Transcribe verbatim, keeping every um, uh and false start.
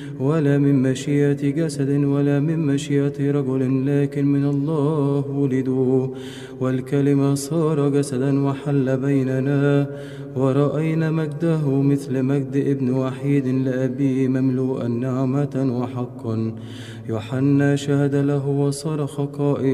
ولا من مشيئة جسد ولا من مشيئة رجل، لكن من الله ولدوا. والكلمة صار جسدا وحل بيننا، ورأينا مجده مثل مجد ابن وحيد لأبيه، مملوءا نعمة وحقا. يوحنا شهد له وصرخ قائلا: